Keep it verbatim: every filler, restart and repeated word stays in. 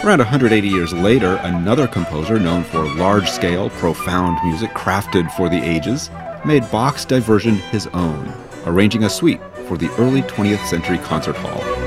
Around one hundred eighty years later, another composer known for large-scale, profound music crafted for the ages made Bach's Diversion his own, arranging a suite for the early twentieth century concert hall.